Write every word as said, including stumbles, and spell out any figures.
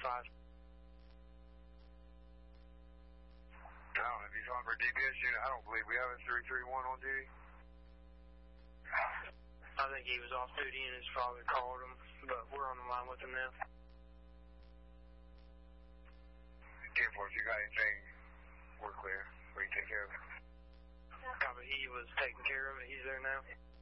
five. No, if he's on for D P S unit, I don't believe we have a three three one on duty. I think he was off duty and his father called him, but we're on the line with him now. ten four, if you got anything, we're clear. We can take care of it. Copy, he was taking care of it. He's there now.